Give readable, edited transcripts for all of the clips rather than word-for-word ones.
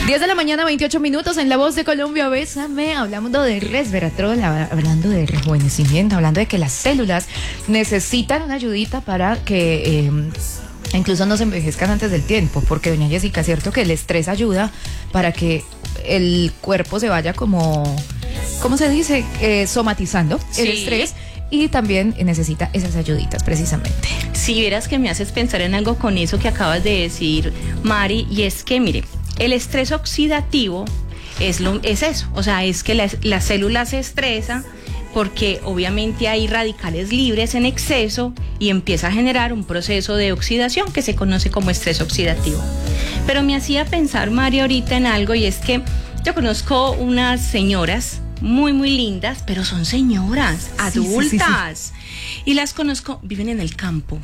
10 de la mañana, 28 minutos, en La Voz de Colombia, Bésame, hablando de resveratrol, hablando de rejuvenecimiento, hablando de que las células necesitan una ayudita para que incluso no se envejezcan antes del tiempo, porque doña Jessica, es cierto que el estrés ayuda para que el cuerpo se vaya como, ¿cómo se dice? Somatizando el estrés. Y también necesita esas ayuditas, precisamente. Si vieras que me haces pensar en algo con eso que acabas de decir, Mari, y es que, mire, el estrés oxidativo es eso, o sea, es que la célula se estresa porque obviamente hay radicales libres en exceso y empieza a generar un proceso de oxidación que se conoce como estrés oxidativo. Pero me hacía pensar, Mari, ahorita en algo, y es que yo conozco unas señoras muy, muy lindas, pero son señoras adultas. Sí. Y las conozco, viven en el campo.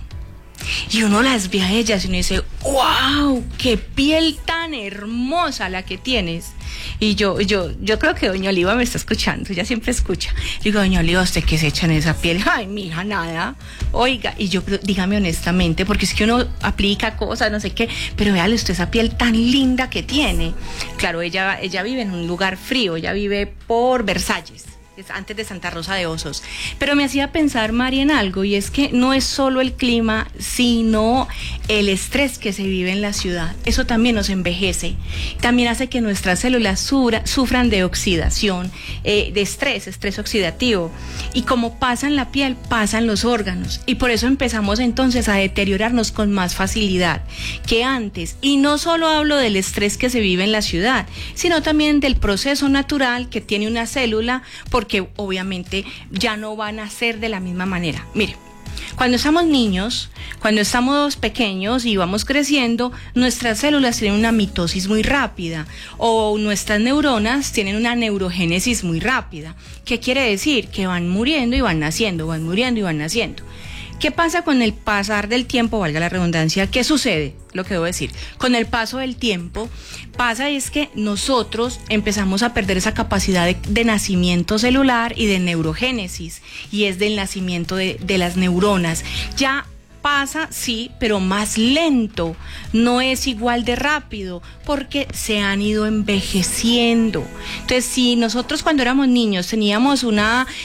Y uno las ve a ellas y uno dice, ¡wow! ¡Qué piel tan hermosa la que tienes! Y yo creo que doña Oliva me está escuchando, ella siempre escucha. Digo, doña Oliva, ¿usted qué se echa en esa piel? Ay, mija, nada. Oiga, y yo, dígame honestamente, porque es que uno aplica cosas, no sé qué, pero véale usted esa piel tan linda que tiene. Claro, ella vive en un lugar frío, ella vive por Versalles, antes de Santa Rosa de Osos. Pero me hacía pensar, Mari, en algo, y es que no es solo el clima, sino el estrés que se vive en la ciudad. Eso también nos envejece. También hace que nuestras células sufran de oxidación, de estrés oxidativo. Y como pasa en la piel, pasan los órganos. Y por eso empezamos entonces a deteriorarnos con más facilidad que antes. Y no solo hablo del estrés que se vive en la ciudad, sino también del proceso natural que tiene una célula, porque obviamente ya no van a ser de la misma manera. Mire, cuando estamos niños, cuando estamos pequeños y vamos creciendo, nuestras células tienen una mitosis muy rápida o nuestras neuronas tienen una neurogénesis muy rápida. ¿Qué quiere decir? Que van muriendo y van naciendo, van muriendo y van naciendo. ¿Qué pasa con el pasar del tiempo? Valga la redundancia, ¿qué sucede? Lo que debo decir, con el paso del tiempo, pasa es que nosotros empezamos a perder esa capacidad de nacimiento celular y de neurogénesis, y es del nacimiento de las neuronas. Ya pasa, sí, pero más lento, no es igual de rápido, porque se han ido envejeciendo. Entonces, si nosotros cuando éramos niños teníamos un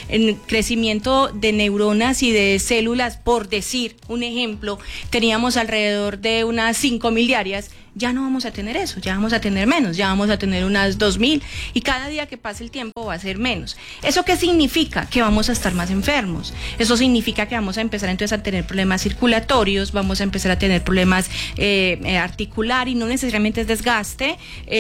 crecimiento de neuronas y de células, por decir un ejemplo, teníamos alrededor de unas 5.000 diarias, ya no vamos a tener eso, ya vamos a tener menos, ya vamos a tener unas 2.000, y cada día que pase el tiempo va a ser menos. ¿Eso qué significa? Que vamos a estar más enfermos. Eso significa que vamos a empezar entonces a tener problemas circulatorios, vamos a empezar a tener problemas articular, y no necesariamente es desgaste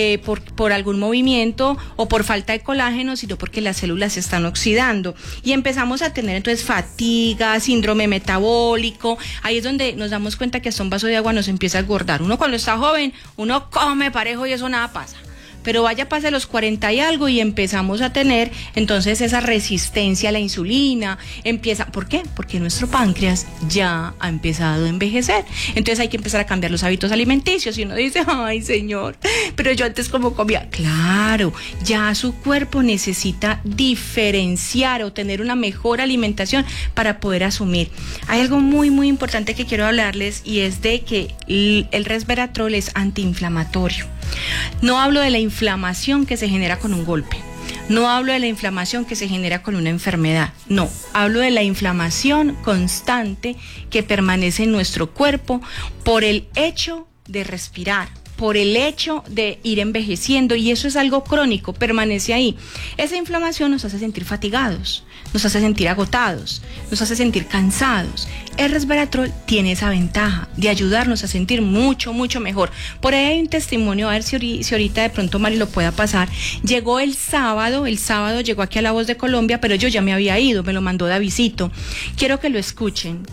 por algún movimiento o por falta de colágeno, sino porque las células se están oxidando, y empezamos a tener entonces fatiga, síndrome metabólico. Ahí es donde nos damos cuenta que hasta un vaso de agua nos empieza a engordar. Uno cuando está joven, uno come parejo y eso nada pasa. Pero vaya, pase los 40 y algo y empezamos a tener entonces esa resistencia a la insulina. ¿Por qué? Porque nuestro páncreas ya ha empezado a envejecer. Entonces hay que empezar a cambiar los hábitos alimenticios. Y uno dice, ay, señor, pero yo antes como comía. Claro, ya su cuerpo necesita diferenciar o tener una mejor alimentación para poder asumir. Hay algo muy, muy importante que quiero hablarles, y es de que el resveratrol es antiinflamatorio. No hablo de la inflamación que se genera con un golpe, no hablo de la inflamación que se genera con una enfermedad, no, hablo de la inflamación constante que permanece en nuestro cuerpo por el hecho de respirar, por el hecho de ir envejeciendo, y eso es algo crónico, permanece ahí. Esa inflamación nos hace sentir fatigados, nos hace sentir agotados, nos hace sentir cansados. El resveratrol tiene esa ventaja de ayudarnos a sentir mucho, mucho mejor. Por ahí hay un testimonio, a ver si ahorita de pronto Mari lo pueda pasar. Llegó el sábado llegó aquí a La Voz de Colombia, pero yo ya me había ido, me lo mandó Davidcito. Quiero que lo escuchen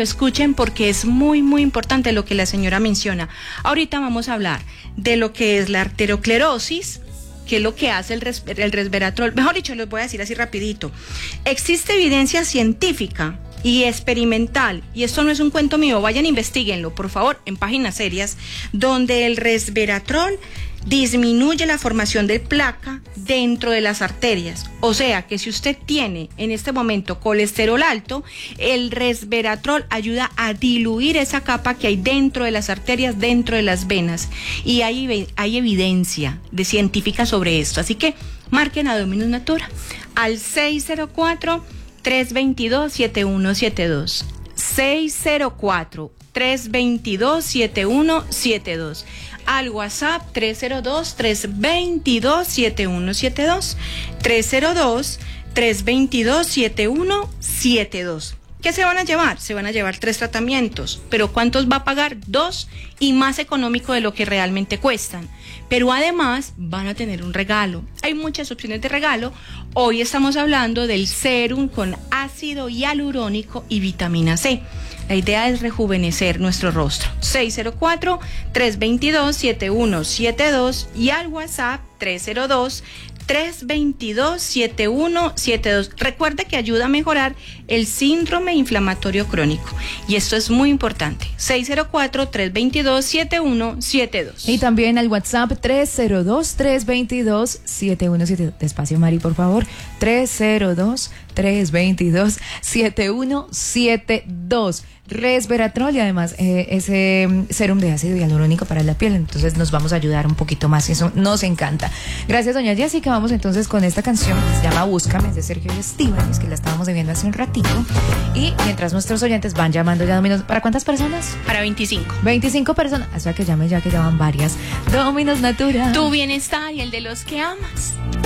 porque es muy, muy importante lo que la señora menciona. Ahorita vamos a hablar de lo que es la arteriosclerosis, que es lo que hace el resveratrol. Mejor dicho, les voy a decir así rapidito. Existe evidencia científica y experimental, y esto no es un cuento mío, vayan, investiguenlo, por favor, en páginas serias, donde el resveratrol disminuye la formación de placa dentro de las arterias. O sea que si usted tiene en este momento colesterol alto, el resveratrol ayuda a diluir esa capa que hay dentro de las arterias, dentro de las venas. Y hay evidencia científica sobre esto. Así que marquen a Dominus Natura al 604-322-7172. 604-322-7172. Al WhatsApp 302-322-7172. 302-322-7172. ¿Qué se van a llevar? Se van a llevar 3 tratamientos, pero ¿cuántos va a pagar? 2, y más económico de lo que realmente cuestan. Pero además van a tener un regalo. Hay muchas opciones de regalo. Hoy estamos hablando del serum con ácido hialurónico y vitamina C. La idea es rejuvenecer nuestro rostro. 604-322-7172 y al WhatsApp 302-322-7172. Recuerde que ayuda a mejorar el síndrome inflamatorio crónico. Y esto es muy importante. 604-322-7172. Y también al WhatsApp 302-322-7172. Despacio, Mari, por favor. 302-322-7172. Resveratrol y además ese serum de ácido hialurónico para la piel. Entonces nos vamos a ayudar un poquito más y eso nos encanta. Gracias, doña Jessica. Vamos entonces con esta canción que se llama Búscame, es de Sergio Estíbaliz, que la estábamos viendo hace un ratito. Y mientras nuestros oyentes van llamando ya Dominos, ¿para cuántas personas? Para 25. 25 personas. O sea que llame ya, que ya van varias. Dominos Natura. Tu bienestar y el de los que amas.